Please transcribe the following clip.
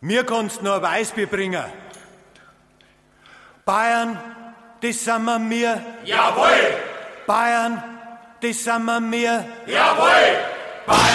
Mir kannst nur ein Weißbier bringen. Bayern, das sind wir. Jawohl! Bayern, das sind wir. Jawohl! Bayern!